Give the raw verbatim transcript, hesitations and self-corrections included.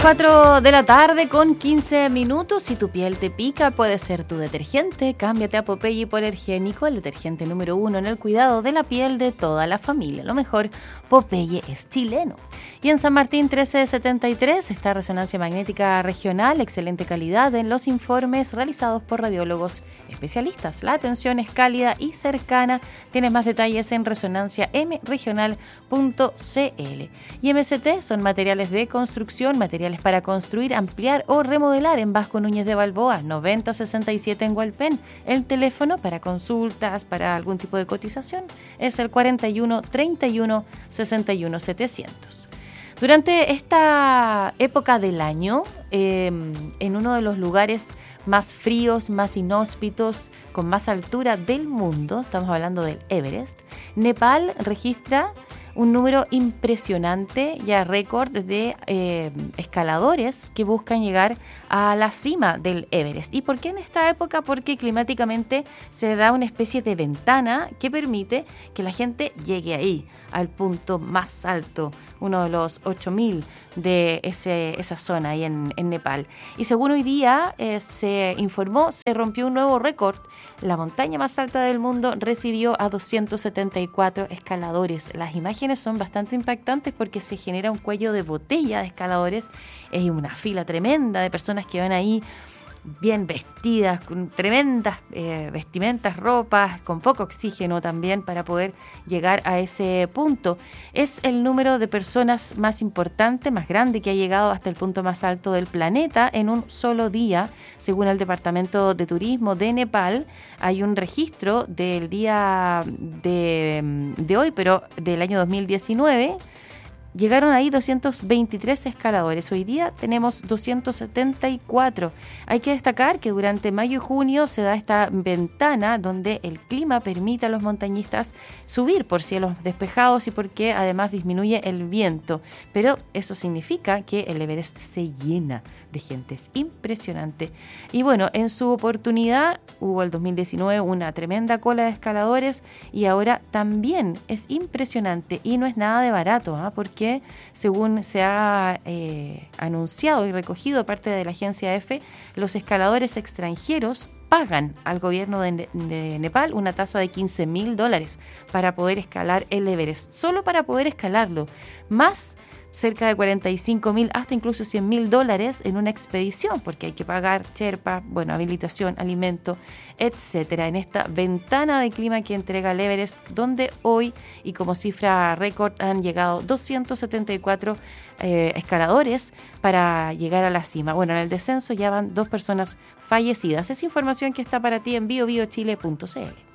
cuatro de la tarde con quince minutos. Si tu piel te pica, puede ser tu detergente. Cámbiate a Popeye Hipoalergénico, el detergente número uno en el cuidado de la piel de toda la familia. Lo mejor, Popeye es chileno. Y en San Martín trece setenta y tres está Resonancia Magnética Regional, excelente calidad en los informes realizados por radiólogos especialistas. La atención es cálida y cercana. Tienes más detalles en resonancia m regional punto c l. Y M S T son materiales de construcción, materiales para construir, ampliar o remodelar en Vasco Núñez de Balboa, noventa sesenta y siete en Hualpén. El teléfono para consultas, para algún tipo de cotización, es el cuarenta y uno treinta y uno sesenta y uno setecientos. Durante esta época del año, eh, en uno de los lugares más fríos, más inhóspitos, con más altura del mundo, estamos hablando del Everest, Nepal registra un número impresionante, ya récord de eh, escaladores que buscan llegar a la cima del Everest. ¿Y por qué en esta época? Porque climáticamente se da una especie de ventana que permite que la gente llegue ahí, al punto más alto, uno de los ocho mil de ese, esa zona ahí en, en Nepal. Y según hoy día eh, se informó, se rompió un nuevo récord. La montaña más alta del mundo recibió a doscientos setenta y cuatro escaladores. Las imágenes son bastante impactantes porque se genera un cuello de botella de escaladores. Hay una fila tremenda de personas que van ahí bien vestidas, con tremendas eh, vestimentas, ropas, con poco oxígeno también para poder llegar a ese punto. Es el número de personas más importante, más grande que ha llegado hasta el punto más alto del planeta en un solo día. Según el Departamento de Turismo de Nepal, hay un registro del día de, de hoy, pero del año dos mil diecinueve, llegaron ahí doscientos veintitrés escaladores. Hoy día tenemos doscientos setenta y cuatro. Hay que destacar que durante mayo y junio se da esta ventana donde el clima permite a los montañistas subir por cielos despejados y porque además disminuye el viento. Pero eso significa que el Everest se llena de gente. Es impresionante. Y bueno, en su oportunidad hubo el dos mil diecinueve una tremenda cola de escaladores y ahora también es impresionante y no es nada de barato, ¿eh? Porque que, según se ha eh, anunciado y recogido parte de la agencia EFE, los escaladores extranjeros pagan al gobierno de, de Nepal una tasa de quince mil dólares para poder escalar el Everest, solo para poder escalarlo, más cerca de cuarenta y cinco mil hasta incluso cien mil dólares en una expedición, porque hay que pagar Sherpa, bueno, habilitación, alimento, etcétera. En esta ventana de clima que entrega el Everest, donde hoy, y como cifra récord, han llegado doscientos setenta y cuatro eh, escaladores para llegar a la cima. Bueno, en el descenso ya van dos personas fallecidas. Es información que está para ti en bio bio chile punto c l.